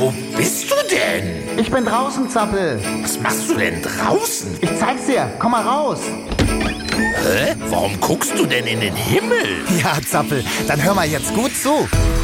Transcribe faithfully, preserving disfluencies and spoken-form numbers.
wo bist du denn? Ich bin draußen, Zappel. Was machst du denn draußen? Ich zeig's dir. Komm mal raus. Hä? Warum guckst du denn in den Himmel? Ja, Zappel, dann hör mal jetzt gut zu.